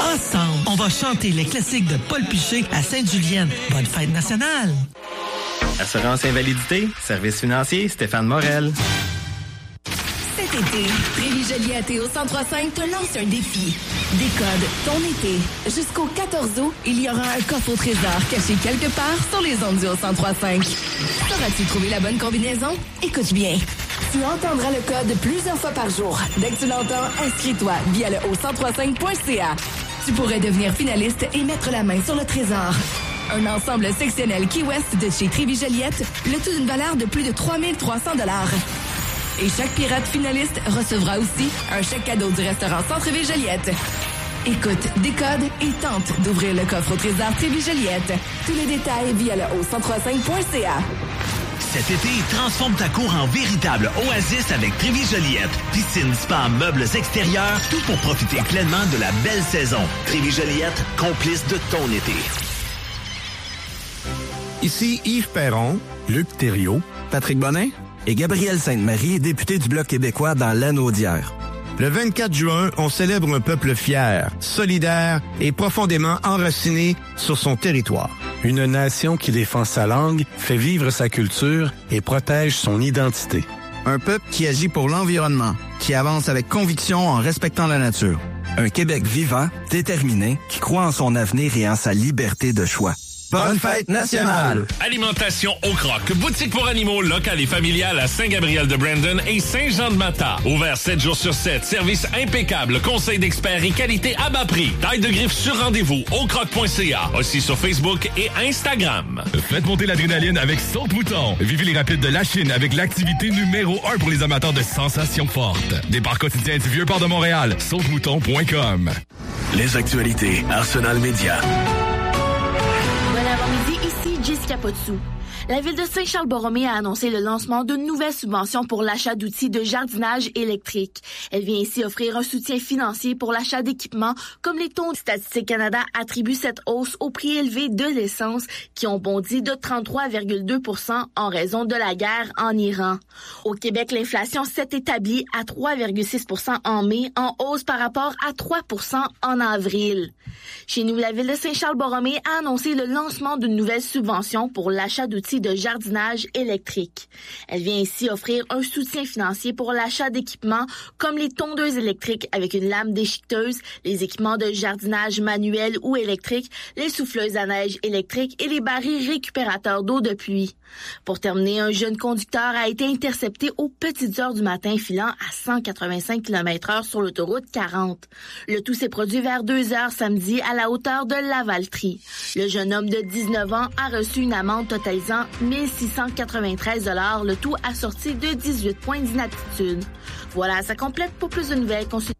Ensemble, on va chanter les classiques de Paul Piché à Sainte-Julienne. Bonne fête nationale! Assurance invalidité, service financier, Stéphane Morel. Cet été, Trévis-Joliette et au 103.5 te lance un défi. Décode ton été. Jusqu'au 14 août, il y aura un coffre au trésor caché quelque part sur les ondes du 103.5. Sauras-tu trouver la bonne combinaison? Écoute bien. Tu entendras le code plusieurs fois par jour. Dès que tu l'entends, inscris-toi via le au1035.ca. Tu pourrais devenir finaliste et mettre la main sur le trésor. Un ensemble sectionnel Key West de chez Trévis-Joliette, le tout d'une valeur de plus de 3 300 $. Et chaque pirate finaliste recevra aussi un chèque cadeau du restaurant Centre-Ville Joliette. Écoute, décode et tente d'ouvrir le coffre au trésor Trévis-Joliette. Tous les détails via le au1035.ca. Cet été, transforme ta cour en véritable oasis avec Trévis-Joliette. Piscine, spa, meubles extérieurs, tout pour profiter pleinement de la belle saison. Trévis-Joliette, complice de ton été. Ici Yves Perron, Luc Thériault, Patrick Bonnin et Gabriel Sainte-Marie, député du Bloc québécois dans l'Anaudière. Le 24 juin, on célèbre un peuple fier, solidaire et profondément enraciné sur son territoire. Une nation qui défend sa langue, fait vivre sa culture et protège son identité. Un peuple qui agit pour l'environnement, qui avance avec conviction en respectant la nature. Un Québec vivant, déterminé, qui croit en son avenir et en sa liberté de choix. Bonne fête nationale! Alimentation au croc. Boutique pour animaux locale et familiale à Saint-Gabriel-de-Brandon et Saint-Jean-de-Mata. Ouvert 7 jours sur 7. Service impeccable. Conseil d'experts et qualité à bas prix. Taille de griffe sur rendez-vous au croc.ca. Aussi sur Facebook et Instagram. Faites monter l'adrénaline avec Saute-Mouton. Vivez les rapides de la Chine avec l'activité numéro 1 pour les amateurs de sensations fortes. Départ quotidien du Vieux-Port de Montréal. Sautemouton.com. Les actualités Arsenal Média. Ici Jessica Potsou. La ville de Saint-Charles-Borromée a annoncé le lancement d'une nouvelle subvention pour l'achat d'outils de jardinage électrique. Elle vient ici offrir un soutien financier pour l'achat d'équipements comme les taux. Statistique Canada attribue cette hausse au prix élevé de l'essence qui ont bondi de 33,2% en raison de la guerre en Iran. Au Québec, l'inflation s'est établie à 3,6% en mai, en hausse par rapport à 3% en avril. Chez nous, la ville de Saint-Charles-Borromée a annoncé le lancement d'une nouvelle subvention pour l'achat d'outils de jardinage électrique. Elle vient ici offrir un soutien financier pour l'achat d'équipements comme les tondeuses électriques avec une lame déchiqueteuse, les équipements de jardinage manuel ou électrique, les souffleuses à neige électriques et les barils récupérateurs d'eau de pluie. Pour terminer, un jeune conducteur a été intercepté aux petites heures du matin filant à 185 km/h sur l'autoroute 40. Le tout s'est produit vers 2h samedi à la hauteur de Lavaltrie. Le jeune homme de 19 ans a reçu une amende totalisant 1 693 $, le tout assorti de 18 points d'inaptitude. Voilà, ça complète. Pour plus de nouvelles, consultez